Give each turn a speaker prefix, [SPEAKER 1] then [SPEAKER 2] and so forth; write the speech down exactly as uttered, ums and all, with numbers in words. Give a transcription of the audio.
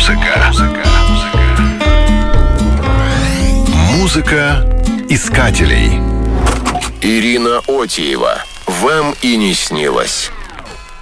[SPEAKER 1] Музыка. Музыка искателей.
[SPEAKER 2] Ирина Отиева. Вам и не снилось.